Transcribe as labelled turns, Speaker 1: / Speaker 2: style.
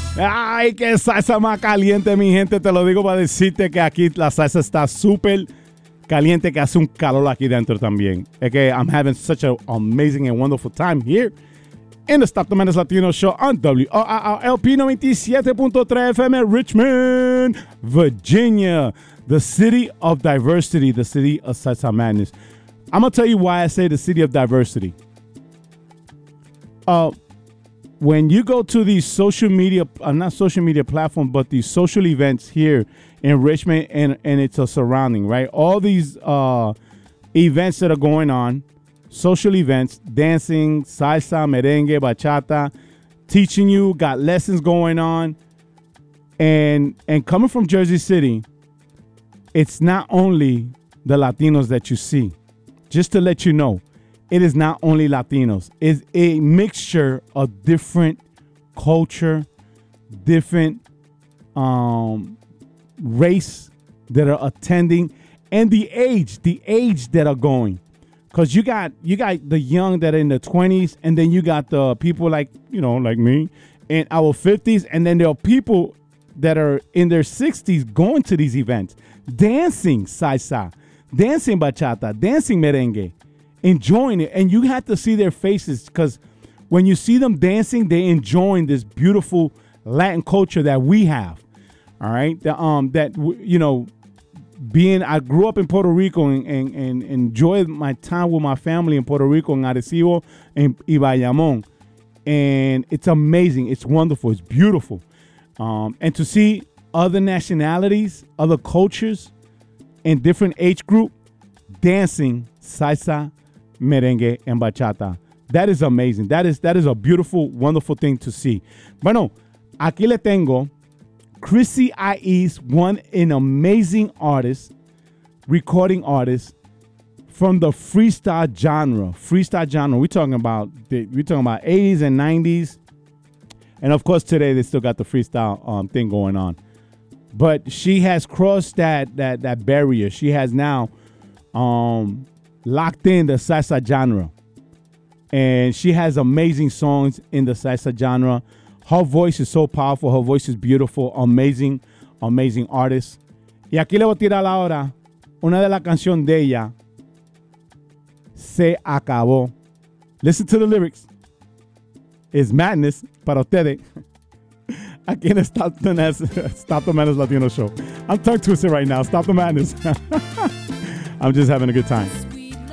Speaker 1: Ay, qué salsa más caliente, mi gente. Te lo digo para decirte que aquí la salsa está súper caliente, que hace un calor aquí dentro también. Es que I'm having such an amazing and wonderful time here in the Stop the Madness Latino Show on WRRLP 97.3 FM, Richmond, Virginia, the city of diversity, the city of salsa madness. I'm going to tell you why I say the city of diversity. When you go to these social media, not social media platforms, but these social events here in Richmond and it's a surrounding, right? All these events that are going on, social events, dancing, salsa, merengue, bachata, teaching you, got lessons going on. And coming from Jersey City, it's not only the Latinos that you see. Just to let you know, it is not only Latinos. It's a mixture of different culture, different race that are attending, and the age that are going. Because you got the young that are in the 20s, and then you got the people like me in our 50s, and then there are people that are in their 60s going to these events, dancing salsa, dancing bachata, dancing merengue, enjoying it. And you have to see their faces, because when you see them dancing, they're enjoying this beautiful Latin culture that we have. All right. I grew up in Puerto Rico and enjoyed my time with my family in Puerto Rico, in Arecibo and Bayamón. And it's amazing. It's wonderful. It's beautiful. And to see other nationalities, other cultures in different age group dancing salsa, merengue, and bachata. That is amazing. That is a beautiful, wonderful thing to see. Bueno, aquí le tengo Chrissy IE's an amazing artist, recording artist from the freestyle genre. We're talking about 80s and 90s, and of course today they still got the freestyle thing going on. But she has crossed that barrier. She has now locked in the salsa genre, and she has amazing songs in the salsa genre. Her voice is so powerful. Her voice is beautiful. Amazing artist. Y aquí le voy a tirar ahora una de las canciones de ella. Se acabó. Listen to the lyrics. It's madness para ustedes. Aquí en Stop the Madness Latino Show. I'm tongue twisted right now. Stop the madness. I'm just having a good time.